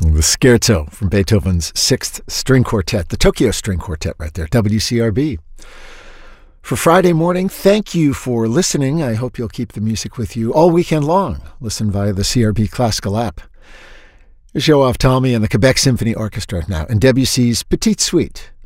The Scherzo from Beethoven's Sixth String Quartet, the Tokyo String Quartet right there, WCRB. For Friday morning, thank you for listening. I hope you'll keep the music with you all weekend long. Listen via the CRB Classical app. Here's Yoav Talmi and the Quebec Symphony Orchestra now, and Debussy's Petite Suite.